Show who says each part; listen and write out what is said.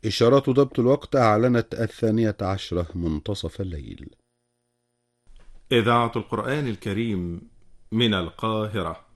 Speaker 1: إشارات ضبط الوقت أعلنت 12 منتصف الليل.
Speaker 2: إذاعة القرآن الكريم من القاهرة.